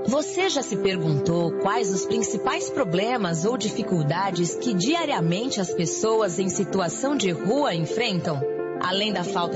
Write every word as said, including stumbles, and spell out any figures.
Você já se perguntou quais os principais problemas ou dificuldades que diariamente as pessoas em situação de rua enfrentam? Além da falta